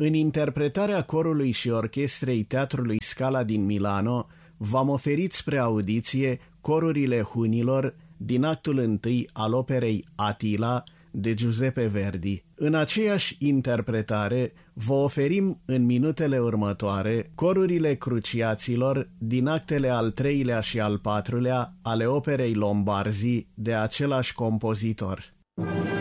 În interpretarea corului și orchestrei Teatrului Scala din Milano, v-am oferit spre audiție corurile hunilor din actul 1 al operei Attila de Giuseppe Verdi. În aceeași interpretare vă oferim în minutele următoare corurile cruciaților din actele al 3-lea și al 4-lea ale operei Lombarzi de același compozitor.